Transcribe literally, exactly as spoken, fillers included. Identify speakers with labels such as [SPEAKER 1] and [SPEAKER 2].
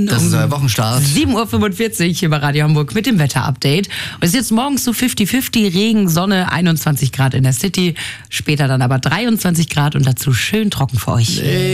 [SPEAKER 1] Das ist euer Wochenstart.
[SPEAKER 2] sieben Uhr fünfundvierzig hier bei Radio Hamburg mit dem Wetterupdate. Und es ist jetzt morgens so fünfzig fünfzig, Regen, Sonne, einundzwanzig Grad in der City, später dann aber dreiundzwanzig Grad und dazu schön trocken für euch. Nee.